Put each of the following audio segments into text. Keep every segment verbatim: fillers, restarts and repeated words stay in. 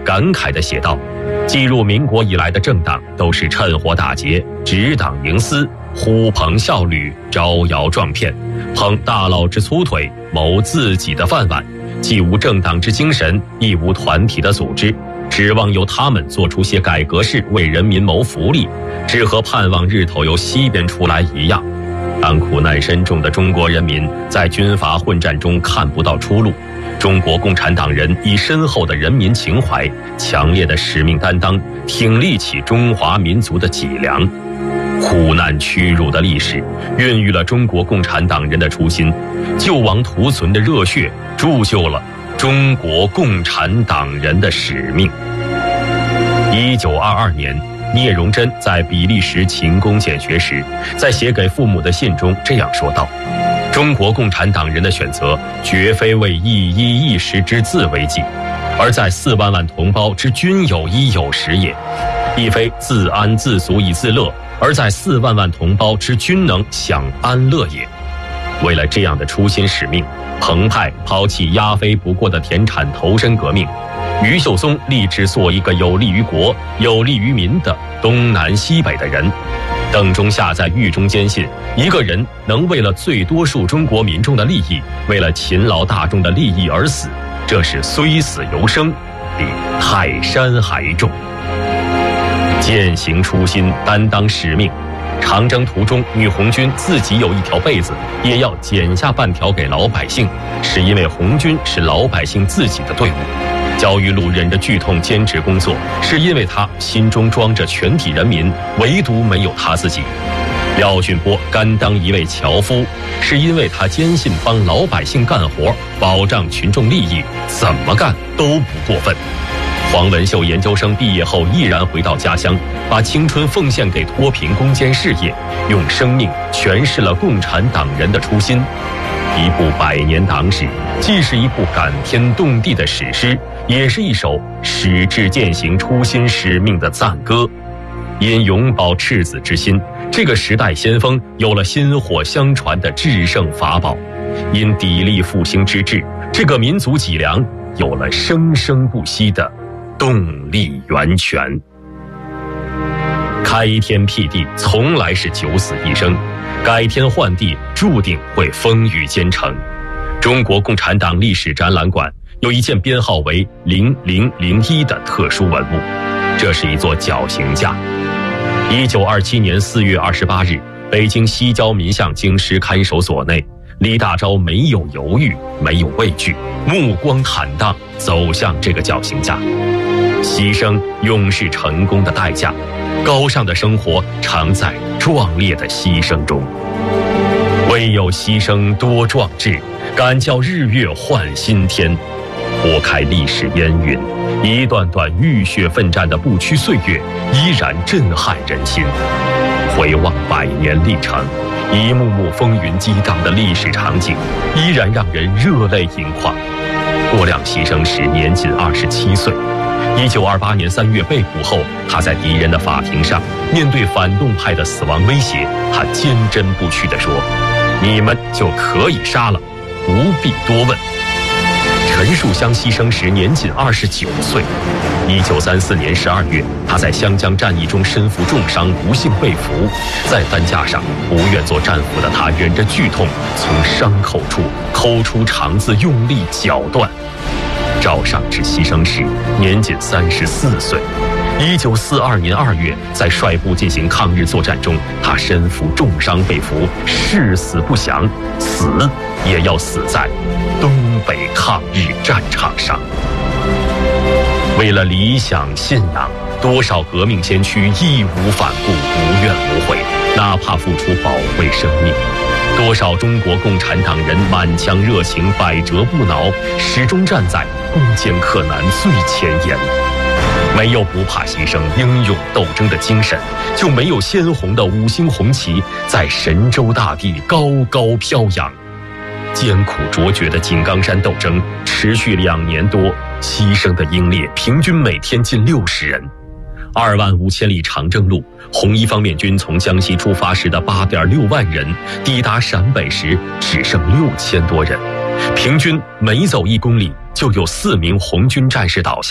感慨地写道：继入民国以来的政党都是趁火打劫、执党营私、呼朋笑侣、招摇撞骗，捧大佬之粗腿，谋自己的饭碗，既无政党之精神，亦无团体的组织，指望由他们做出些改革事，为人民谋福利，只和盼望日头由西边出来一样。当苦难深重的中国人民在军阀混战中看不到出路，中国共产党人以深厚的人民情怀、强烈的使命担当，挺立起中华民族的脊梁。苦难屈辱的历史孕育了中国共产党人的初心，救亡图存的热血铸就了中国共产党人的使命。一九二二年，聂荣臻在比利时勤工俭学时，在写给父母的信中这样说道：中国共产党人的选择绝非为一衣一食之自为己，而在四万万同胞之均有衣有食也；亦非自安自足以自乐，而在四万万同胞之均能享安乐也。为了这样的初心使命，彭湃抛弃压飞不过的田产，投身革命；余秀松立志做一个有利于国、有利于民的东南西北的人；邓中夏在狱中坚信，一个人能为了最多数中国民众的利益，为了勤劳大众的利益而死，这是虽死犹生，比泰山还重。践行初心，担当使命。长征途中，女红军自己有一条被子，也要剪下半条给老百姓，是因为红军是老百姓自己的队伍。焦裕禄忍着剧痛坚持工作，是因为他心中装着全体人民，唯独没有他自己。廖俊波甘当一位樵夫，是因为他坚信帮老百姓干活，保障群众利益，怎么干都不过分。黄文秀研究生毕业后毅然回到家乡，把青春奉献给脱贫攻坚事业，用生命诠释了共产党人的初心。一部百年党史，既是一部感天动地的史诗，也是一首矢志践行初心使命的赞歌。因永葆赤子之心，这个时代先锋有了薪火相传的制胜法宝；因砥砺复兴之志，这个民族脊梁有了生生不息的动力源泉。开天辟地从来是九死一生，改天换地注定会风雨兼程。中国共产党历史展览馆有一件编号为零零零一的特殊文物，这是一座绞刑架。一九二七年四月二十八日，北京西郊民巷京师看守所内，李大钊没有犹豫，没有畏惧，目光坦荡走向这个绞刑架。牺牲永是成功的代价，高尚的生活常在壮烈的牺牲中。唯有牺牲多壮志，敢叫日月换新天。拨开历史烟云，一段段浴血奋战的不屈岁月依然震撼人心。回望百年历程，一幕幕风云激荡的历史场景依然让人热泪盈眶。郭亮牺牲时年仅二十七岁，一九二八年三月被捕后，他在敌人的法庭上面对反动派的死亡威胁，他坚贞不屈地说：你们就可以杀了，不必多问。陈树湘牺牲时年仅二十九岁，一九三四年十二月，他在湘江战役中身负重伤，不幸被俘。在担架上，不愿做战俘的他忍着剧痛，从伤口处抠出肠子，用力绞断。赵尚志牺牲时年仅三十四岁，一九四二年二月，在率部进行抗日作战中，他身负重伤被俘，誓死不降，死也要死在东北抗日战场上。为了理想信仰，多少革命先驱义无反顾，无怨无悔，哪怕付出宝贵生命。多少中国共产党人满腔热情，百折不挠，始终站在攻坚克难最前沿。没有不怕牺牲、英勇斗争的精神，就没有鲜红的五星红旗在神州大地高高飘扬。艰苦卓绝的井冈山斗争持续两年多，牺牲的英烈平均每天近六十人。二万五千里长征路，红一方面军从江西出发时的八点六万人，抵达陕北时只剩六千多人，平均每走一公里就有四名红军战士倒下，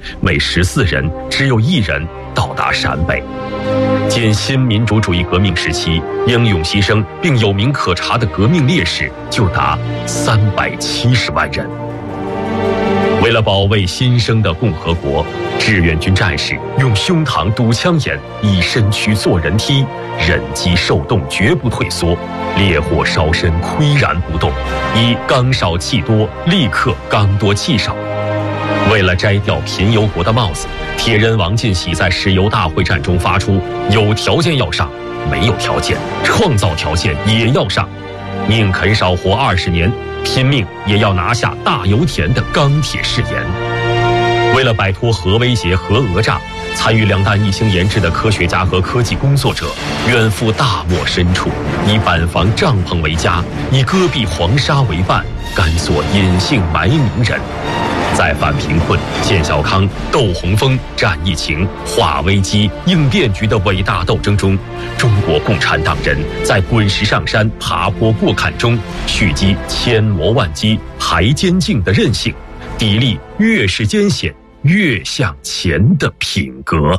每十四人只有一人到达陕北。仅新民主主义革命时期，英勇牺牲并有名可查的革命烈士就达三百七十万人。为了保卫新生的共和国，志愿军战士用胸膛堵枪眼，以身躯做人梯，忍饥受冻绝不退缩，烈火烧身岿然不动，以刚少气多立刻刚多气少。为了摘掉贫油国的帽子，铁人王进喜在石油大会战中发出有条件要上，没有条件创造条件也要上，宁肯少活二十年，拼命也要拿下大油田的钢铁誓言。为了摆脱核威胁、核讹诈，参与两弹一星研制的科学家和科技工作者远赴大漠深处，以板房帐篷为家，以戈壁黄沙为伴，甘做隐姓埋名人。在反贫困、建小康、斗洪峰、战疫情、化危机、应变局的伟大斗争中，中国共产党人在滚石上山、爬坡过坎中蓄积千磨万击、排艰境的韧性，砥砺越是艰险越向前的品格。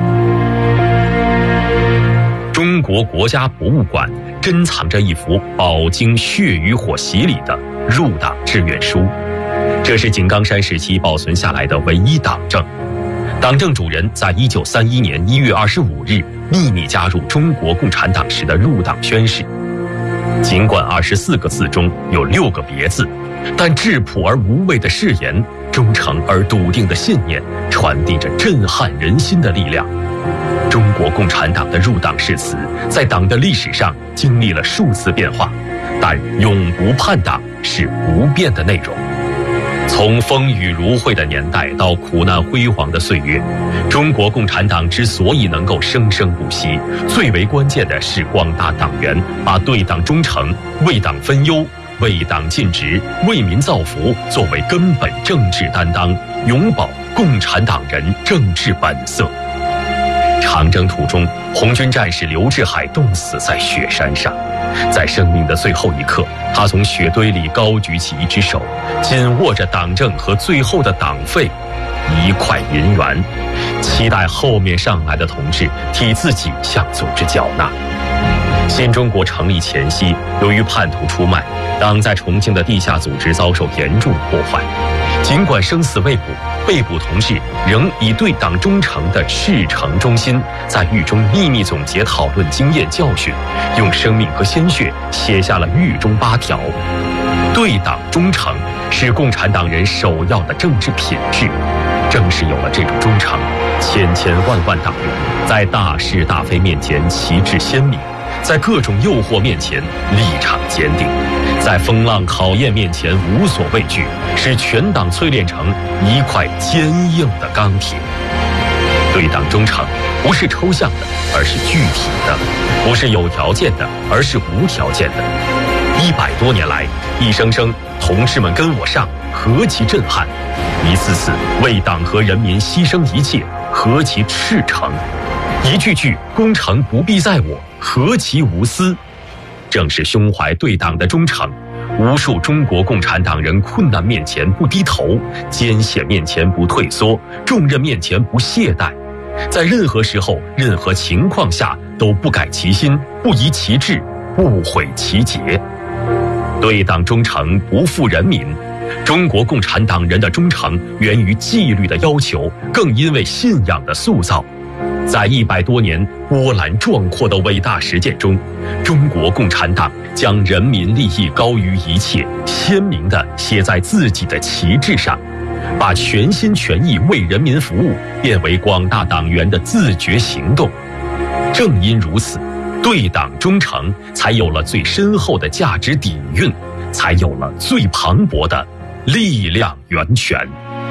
中国国家博物馆珍藏着一幅饱经血与火洗礼的入党志愿书，这是井冈山时期保存下来的唯一党证。党证主人在一九三一年一月二十五日秘密加入中国共产党时的入党宣誓。尽管二十四个字中有六个别字，但质朴而无畏的誓言，忠诚而笃定的信念，传递着震撼人心的力量。中国共产党的入党誓词在党的历史上经历了数次变化，但永不叛党是不变的内容。从风雨如晦的年代到苦难辉煌的岁月，中国共产党之所以能够生生不息，最为关键的是广大党员把对党忠诚、为党分忧、为党尽职、为民造福作为根本政治担当，永葆共产党人政治本色。长征途中，红军战士刘志海冻死在雪山上，在生命的最后一刻，他从雪堆里高举起一只手，紧握着党证和最后的党费一块银元，期待后面上来的同志替自己向组织缴纳。新中国成立前夕，由于叛徒出卖，党在重庆的地下组织遭受严重破坏。尽管生死未卜，被捕同志仍以对党忠诚的赤诚忠心，在狱中秘密总结讨论经验教训，用生命和鲜血写下了狱中八条。对党忠诚是共产党人首要的政治品质。正是有了这种忠诚，千千万万党员在大是大非面前旗帜鲜明，在各种诱惑面前立场坚定，在风浪考验面前无所畏惧，使全党淬炼成一块坚硬的钢铁。对党忠诚不是抽象的，而是具体的；不是有条件的，而是无条件的。一百多年来，一声声同志们跟我上，何其震撼！一次次为党和人民牺牲一切，何其赤诚！一句句功成不必在我，何其无私！正是胸怀对党的忠诚，无数中国共产党人困难面前不低头，艰险面前不退缩，重任面前不懈怠，在任何时候、任何情况下都不改其心，不移其志，不毁其节。对党忠诚不负人民。中国共产党人的忠诚源于纪律的要求，更因为信仰的塑造。在一百多年波澜壮阔的伟大实践中，中国共产党将人民利益高于一切，鲜明地写在自己的旗帜上，把全心全意为人民服务变为广大党员的自觉行动。正因如此，对党忠诚才有了最深厚的价值底蕴，才有了最磅礴的力量源泉。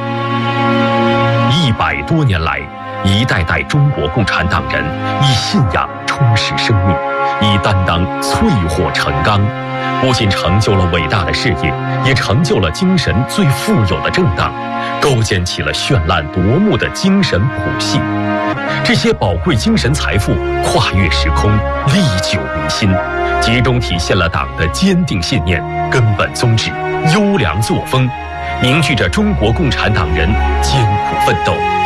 一百多年来，一代代中国共产党人以信仰充实生命，以担当淬火成钢，不仅成就了伟大的事业，也成就了精神最富有的政党，构建起了绚烂夺目的精神谱系。这些宝贵精神财富跨越时空，历久弥新，集中体现了党的坚定信念、根本宗旨、优良作风，凝聚着中国共产党人艰苦奋斗、